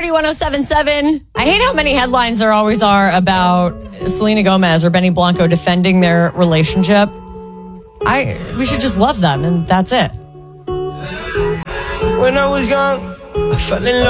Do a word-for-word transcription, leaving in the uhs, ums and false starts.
Party one oh seven point seven. I hate how many headlines there always are about Selena Gomez or Benny Blanco defending their relationship. I we should just love them, and that's it. When I was young, I fell in love.